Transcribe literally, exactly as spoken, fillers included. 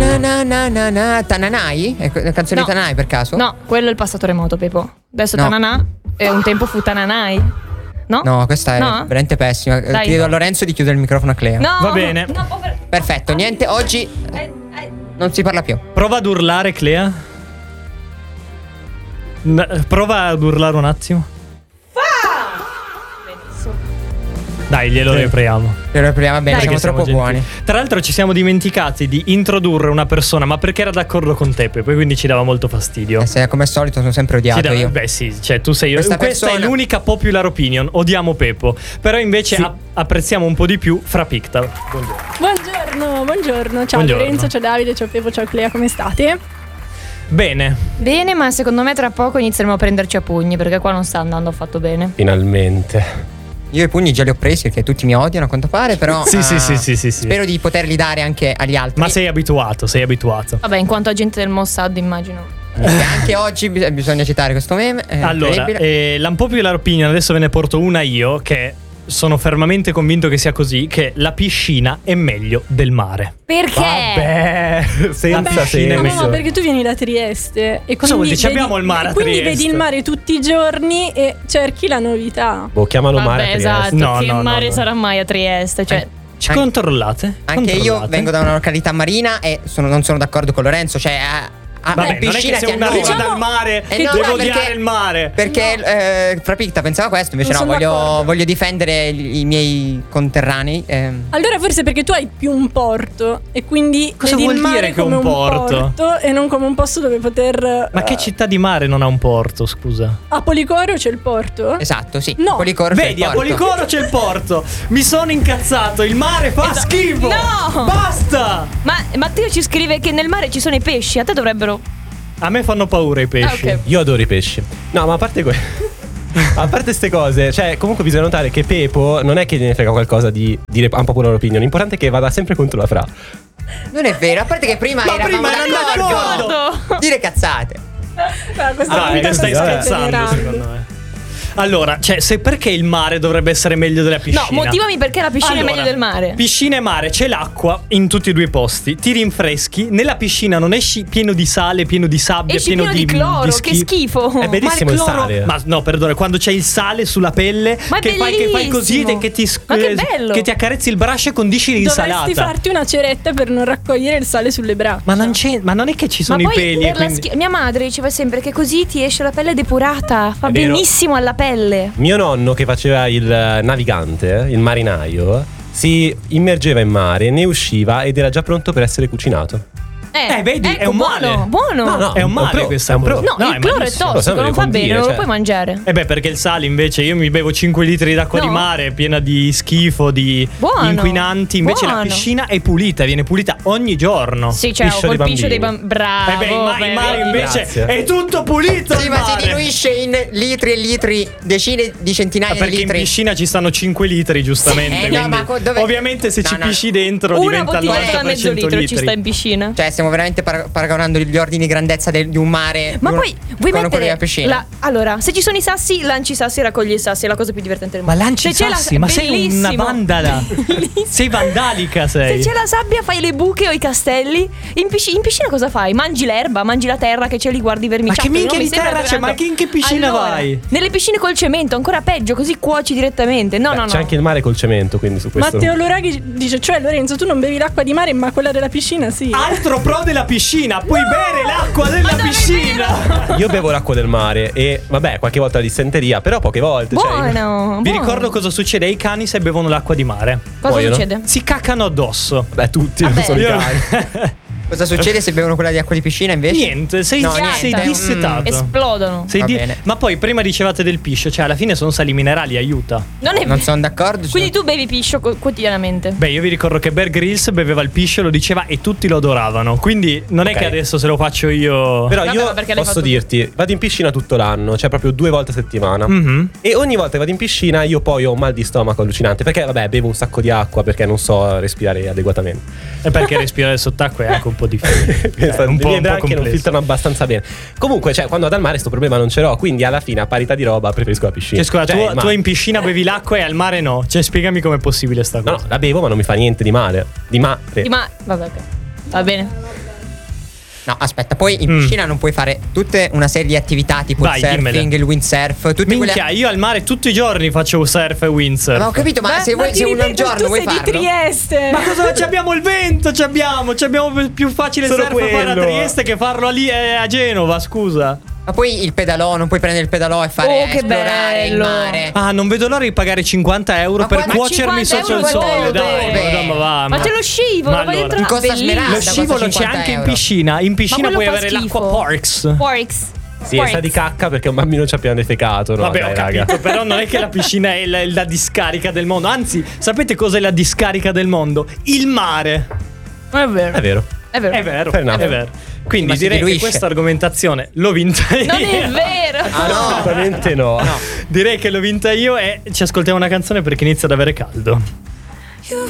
Na na na na na. Tananai? È la canzone No. di Tananai per caso? No, quello è il passato remoto, Pepo. Adesso No. Tananà e un tempo fu Tananai. No? No, questa è No? veramente pessima. Dai. Chiedo a Lorenzo di chiudere il microfono a Clea. No. Va bene. No, povero- Perfetto, niente, oggi Eh, eh. non si parla più. Prova ad urlare, Clea. N- prova ad urlare un attimo. Dai, glielo Sì. repriamo. Lo riproviamo bene, Dai, siamo Perché troppo gentili. buoni. Tra l'altro ci siamo dimenticati di introdurre una persona, ma perché era d'accordo con te, poi quindi ci dava molto fastidio. Eh, se come al solito sono sempre Ci odiato dava- io. Beh sì, cioè tu sei Questa questa, persona- è l'unica popular opinion. Odiamo Pepo. Però invece Sì. a- apprezziamo un po' di più Fra Picta. Buongiorno. Buongiorno, buongiorno. Ciao Buongiorno. Lorenzo, ciao Davide, ciao Pepo, ciao Clea, come state? Bene. Bene, ma secondo me tra poco inizieremo a prenderci a pugni, perché qua non sta andando affatto bene. Finalmente. Io i pugni già li ho presi perché tutti mi odiano a quanto pare, però Sì, ah, sì, sì, sì, sì, sì. spero di poterli dare anche agli altri. Ma sei abituato, sei abituato. Vabbè, in quanto agente del Mossad, immagino. E anche oggi bis- bisogna citare questo meme. È Allora, incredibile. eh, l'unpopular opinion, adesso ve ne porto una io, che sono fermamente convinto che sia così, che la piscina è meglio del mare. Perché? Vabbè, senza Vabbè, senso. no, no, perché tu vieni da Trieste e Cosa vuol quindi dire? Ci vedi- abbiamo il mare a e quindi Trieste. vedi il mare tutti i giorni e cerchi la novità. Boh, chiamalo mare. Vabbè, a Trieste. esatto. No, che no, no, mare no. sarà mai a Trieste? Cioè, Ci Anche- controllate? Anche io Controllate? vengo da una località marina e sono- non sono d'accordo con Lorenzo. Cioè, a, a Vabbè, in non è piscina che se ti uno annoia. arriva Diciamo dal mare Eh devo no, no, odiare perché- il mare. Perché eh, Fra Picta pensava questo, invece Non no, sono voglio, d'accordo. voglio difendere i, i miei conterranei. ehm. Allora forse perché tu hai più un porto e quindi Cosa vedi vuol il mare dire che come un porto? e non come un posto dove poter. Ma che eh, città di mare non ha un porto, scusa? A Policoro c'è il porto? Esatto, sì. No. Policoro c'è Vedi, il a porto. Policoro c'è il porto. Mi sono incazzato, il mare fa Esatto. schifo. No! Basta! ma Matteo ci scrive che nel mare ci sono i pesci. A te dovrebbero. A me fanno paura i pesci. Ah, ok. Io adoro i pesci. No, ma a parte que- a parte queste cose, cioè, comunque bisogna notare che Pepo non è che gliene frega qualcosa di dire un po' popular opinion. L'importante è che vada sempre contro la Fra. Non è vero, a parte che prima Ma eravamo prima erano d'accordo. d'accordo. Dire cazzate. Ah, questa Ah, puntata te stai si sta scherzando, generando. secondo me. Allora, cioè, se perché il mare dovrebbe essere meglio della piscina? No, motivami perché la piscina Allora, è meglio del mare. Piscina e mare, c'è l'acqua in tutti e due i posti. Ti rinfreschi. Nella piscina non esci pieno di sale, pieno di sabbia, Esci pieno, pieno di cloro, che schifo. È bellissimo Ma il cloro- sale. Ma no, perdona, quando c'è il sale sulla pelle, Ma è che, fai, che fai così bellissimo. e che ti, Ma che bello. che ti accarezzi il braccio e condisci l'insalata. Dovresti farti una ceretta per non raccogliere il sale sulle braccia. Ma non c'è, ma non è che ci Ma sono poi i peli. e per la quindi- schi- mia madre diceva sempre che così ti esce la pelle depurata. Fa È vero. benissimo alla pelle. Mio nonno, che faceva il navigante, il marinaio, si immergeva in mare, ne usciva ed era già pronto per essere cucinato. Eh, vedi, ecco, è un buono, male. buono. No, no. È un male È un pro, questa è un cosa. pro. No, il cloro è malissimo. tossico, Lo non devo fa bene, dire, non lo cioè. puoi mangiare. Eh beh, perché il sale invece, io mi bevo cinque litri d'acqua No. di mare piena di schifo, di Buono. inquinanti. Invece la Buono. piscina è pulita, viene pulita ogni giorno. Sì, cioè, Piscio col dei piscio dei bambini. bambini. Bravo. Eh beh, il, ma- il mare vedi? invece Grazie. è tutto pulito. Sì, il ma si mare. diluisce in litri e litri, decine di centinaia Ma di perché in litri. piscina ci stanno cinque litri, giustamente. Sì, eh, no, quindi ma co- dove- ovviamente se No, ci no. pisci dentro Una diventa il bottiglietta novanta da per mezzo cento litro litri. ci sta in piscina. Cioè, stiamo veramente par- paragonando gli ordini di grandezza del- di un mare. Ma uno- poi vuoi con quello mettere della piscina. la- allora, se ci sono i sassi, lanci i sassi e raccogli i sassi, è la cosa più divertente del Ma mondo. lanci Se c'è la- sassi, ma sei una bellissimo. vandala. Sei vandalica, sei. Se c'è la sabbia, fai le buche o i castelli. In, pisci- in piscina cosa fai? Mangi l'erba, mangi la terra che c'è lì, guardi i vermiciattoli. Ma che minchia non mi di sembra terra c'è? tanto. Ma che- in che piscina Allora, vai? Nelle piscine col cemento, ancora peggio, così cuoci direttamente. No, Beh, no, no. C'è anche il mare col cemento, quindi su questo. Matteo Loraghi dice: cioè, Lorenzo, tu non bevi l'acqua di mare, ma quella della piscina sì. Altro pro della piscina, puoi bere l'acqua della Ma non è piscina. Io bevo l'acqua del mare e vabbè, qualche volta la dissenteria, però poche volte. cioè, Buono. Vi buono. ricordo cosa succede ai cani se bevono l'acqua di mare. Cosa muoiono? succede? Si caccano addosso. Beh, tutti Vabbè. non sono i Io- cani. Cosa succede se bevono quella di acqua di piscina invece? Niente, sei, No, sei niente. dissetato. Esplodono. Sei Va di- bene. Ma poi prima dicevate del piscio, cioè alla fine sono sali minerali, aiuta. Non è Non sono d'accordo. Quindi tu bevi piscio co- quotidianamente. Beh, io vi ricordo che Bear Grylls beveva il piscio, lo diceva e tutti lo adoravano. Quindi non è Ok. che adesso se lo faccio io. Però Vabbè, io ma perché l'hai posso fatto dirti, vado in piscina tutto l'anno, cioè proprio due volte a settimana. Mhm. E ogni volta che vado in piscina io poi ho un mal di stomaco allucinante. Perché vabbè, bevo un sacco di acqua perché non so respirare adeguatamente. E perché respirare sott'acqua è anche un po' difficile. È un po', un po' che non complesso. filtrano abbastanza bene. Comunque, cioè, quando vado al mare sto problema non ce l'ho. Quindi alla fine, a parità di roba, preferisco la piscina. Cioè, scusa, Cioè, tu, ma- tu in piscina bevi l'acqua e al mare no. Cioè, spiegami com'è possibile sta No, cosa. no, la bevo, ma non mi fa niente di male. Di mare. Sì, ma vabbè, ok. Va bene. No, aspetta, poi in Mm. piscina non puoi fare tutta una serie di attività tipo Vai, il surfing, dimmele. il windsurf, tutte Minchia, quelle. io al mare tutti i giorni faccio surf e windsurf. Ma ho capito, ma Beh, se, vuoi, ti se un ripeto, giorno tu vuoi sei di farlo. Trieste. Ma cosa ci abbiamo il vento? Ci abbiamo, ci abbiamo più facile Solo surf fare a quello. Trieste che farlo lì eh, a Genova, scusa. Ma poi il pedalò, non puoi prendere il pedalò e fare Oh, che esplorare il bello. mare. Ah, non vedo l'ora di pagare cinquanta euro Ma per quanto- cuocermi cinquanta sotto il euro sole. dove? Dai, Dove? ma va. Ma c'è lo scivolo, Ma vai allora. dentro. In Costa bellissimo. Smeralda. Lo scivolo c'è cinquanta anche in euro. piscina. In piscina quello puoi fa avere schifo. l'acqua Porks. Porks. Sì, è sta di cacca perché un bambino ci ha appena defecato. No, Vabbè, dai, ho capito, raga. però non è che la piscina è la, la discarica del mondo. Anzi, sapete cos'è la discarica del mondo? Il mare. È vero. È vero. È vero. È vero, Fair enough. è vero. Quindi Ma si direi che diluisce. questa argomentazione l'ho vinta io. Non è vero. Ah, no. Assolutamente no. Direi che l'ho vinta io e ci ascoltiamo una canzone perché inizia ad avere caldo.